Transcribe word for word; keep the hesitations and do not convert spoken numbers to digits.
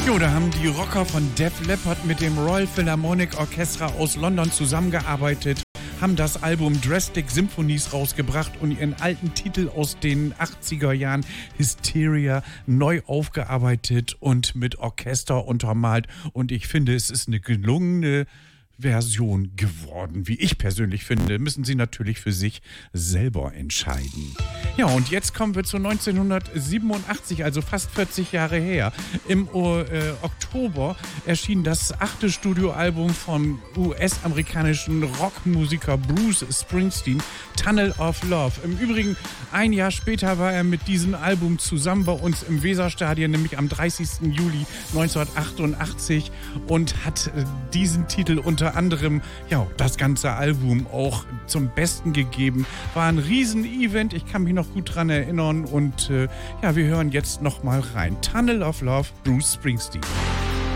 Jo, da haben die Rocker von Def Leppard mit dem Royal Philharmonic Orchestra aus London zusammengearbeitet, haben das Album Drastic Symphonies rausgebracht und ihren alten Titel aus den achtziger Jahren Hysteria neu aufgearbeitet und mit Orchester untermalt. Und ich finde, es ist eine gelungene Version geworden, wie ich persönlich finde, müssen Sie natürlich für sich selber entscheiden. Ja, und jetzt kommen wir zu neunzehnhundertsiebenundachtzig, also fast vierzig Jahre her. Im äh, Oktober erschien das achte Studioalbum vom U S-amerikanischen Rockmusiker Bruce Springsteen, Tunnel of Love. Im Übrigen, ein Jahr später war er mit diesem Album zusammen bei uns im Weserstadion, nämlich am dreißigsten Juli neunzehnhundertachtundachtzig und hat äh, diesen Titel unter anderem, ja, das ganze Album auch zum Besten gegeben. War ein Riesen-Event, ich kann mich noch gut dran erinnern und äh, ja, wir hören jetzt noch mal rein. Tunnel of Love, Bruce Springsteen.